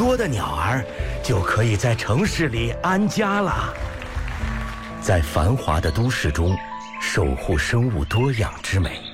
多的鸟儿，就可以在城市里安家了。在繁华的都市中，守护生物多样之美。